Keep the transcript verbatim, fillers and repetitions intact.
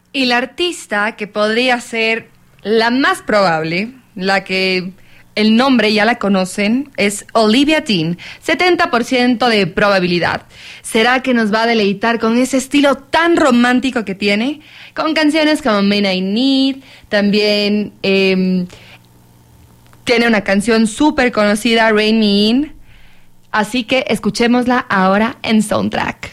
Y la artista que podría ser la más probable, la que el nombre ya la conocen, es Olivia Dean. setenta por ciento de probabilidad. ¿Será que nos va a deleitar con ese estilo tan romántico que tiene? Con canciones como Man I Need, también eh, tiene una canción súper conocida, Rain Me In. Así que escuchémosla ahora en Soundtrack.